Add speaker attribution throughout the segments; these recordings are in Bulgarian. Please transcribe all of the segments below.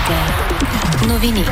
Speaker 1: Новини.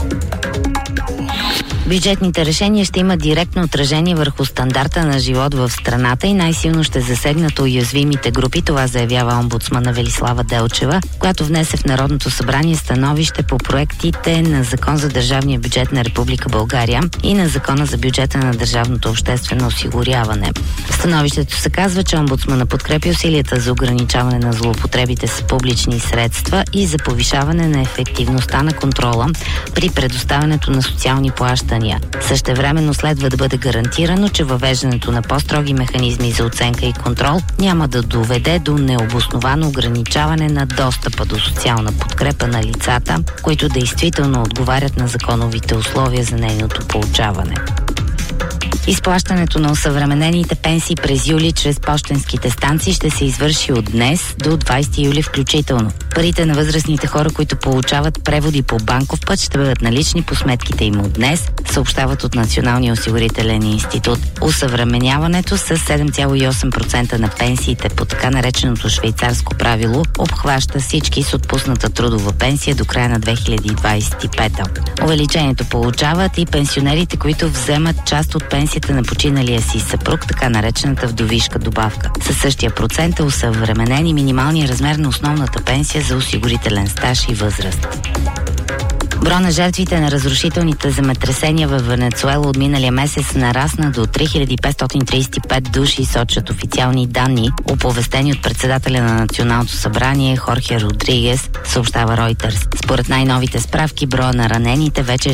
Speaker 2: Бюджетните решения ще имат директно отражение върху стандарта на живот в страната и най-силно ще засегнат уязвимите групи. Това заявява омбудсмана Велислава Делчева, която внесе в Народното събрание становище по проектите на Закон за държавния бюджет на Република България и на Закона за бюджета на държавното обществено осигуряване. В становището се казва, че омбудсмана подкрепи усилията за ограничаване на злоупотребите с публични средства и за повишаване на ефективността на контрола при предоставянето на социални плащания. Същевременно следва да бъде гарантирано, че въвеждането на по-строги механизми за оценка и контрол няма да доведе до необосновано ограничаване на достъпа до социална подкрепа на лицата, които действително отговарят на законовите условия за нейното получаване. Изплащането на осъвременените пенсии през юли чрез пощенските станции ще се извърши от днес до 20 юли включително. Парите на възрастните хора, които получават преводи по банков път, ще бъдат налични по сметките им от днес, съобщават от Националния осигурителен институт. Осъвременяването с 7,8% на пенсиите по така нареченото швейцарско правило обхваща всички с отпусната трудова пенсия до края на 2025. Увеличението получават и пенсионерите, които вземат част от пенсията на починалия си съпруг, така наречената вдовишка добавка. Със същия процент е усъвременен и минималния размер на основната пенсия за осигурителен стаж и възраст. Броя на жертвите на разрушителните земетресения в Венецуела от миналия месец нарасна до 3535 души, сочат официални данни, оповестени от председателя на Националното събрание Хорхе Родригес, съобщава Reuters. Според най-новите справки, броя на ранените вече е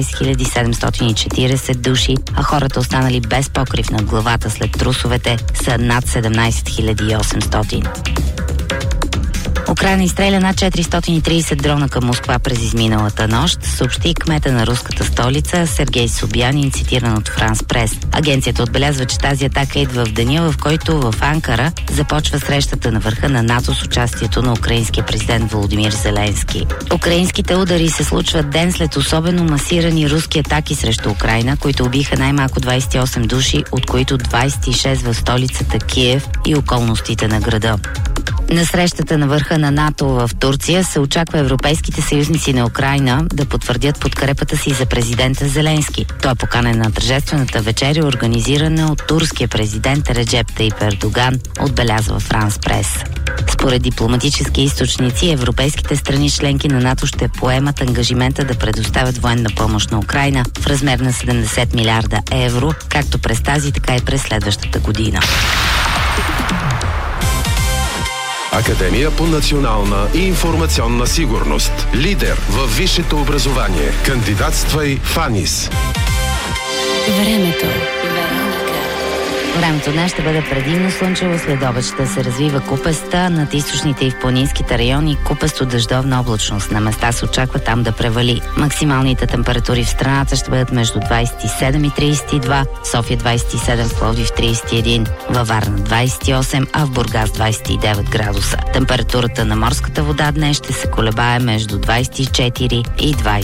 Speaker 2: 16740 души, а хората, останали без покрив над главата след трусовете, са над 17800. Украйна изстреля над 430 дрона към Москва през изминалата нощ, съобщи кмета на руската столица Сергей Собянин, цитиран от Франс Прес. Агенцията отбелязва, че тази атака идва в деня, в който в Анкара започва срещата на върха на НАТО с участието на украинския президент Володимир Зеленски. Украинските удари се случват ден след особено масирани руски атаки срещу Украйна, които убиха най-малко 28 души, от които 26 в столицата Киев и околностите на града. На срещата на върха на НАТО в Турция се очаква европейските съюзници на Украйна да потвърдят подкрепата си за президента Зеленски. Той е поканен на тържествената вечеря, организирана от турския президент Реджеп Таип Ердоган, отбелязва Франс Прес. Според дипломатически източници, европейските страни членки на НАТО ще поемат ангажимента да предоставят военна помощ на Украйна в размер на 70 милиарда евро, както през тази, така и през следващата година.
Speaker 3: Академия по национална и информационна сигурност. Лидер във висшето образование. Кандидатствай в АНИС.
Speaker 1: Времето.
Speaker 2: Времето днес ще бъде предимно слънчево, след обед ще се развива купеста над източните и в планинските райони, купесто дъждовна облачност. На места се очаква там да превали. Максималните температури в страната ще бъдат между 27 и 32, София 27, в Пловдив 31, във Варна 28, а в Бургас 29 градуса. Температурата на морската вода днес ще се колебае между 24 и 20